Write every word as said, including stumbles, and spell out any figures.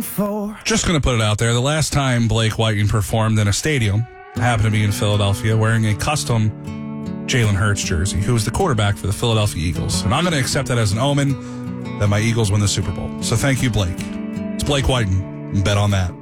Just going to put it out there. The last time Blake Whiting performed in a stadium happened to be in Philadelphia wearing a custom Jalen Hurts jersey, who was the quarterback for the Philadelphia Eagles. And I'm going to accept that as an omen that my Eagles win the Super Bowl. So thank you, Blake. It's Blake Whiting. Bet on that.